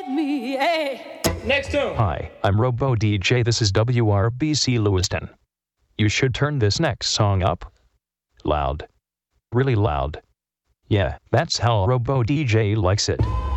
me, hey. Next tune. Hi, I'm Robo DJ. This is WRBC Lewiston. You should turn this next song up. Loud. Really loud. Yeah, that's how Robo DJ likes it.